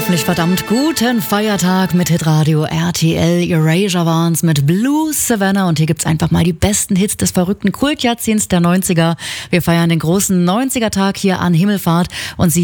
hoffentlich verdammt guten Feiertag mit Hitradio RTL. Erasure waren's mit Blue Savannah und hier gibt's einfach mal die besten Hits des verrückten Kultjahrzehnts der 90er. Wir feiern den großen 90er-Tag hier an Himmelfahrt und Sie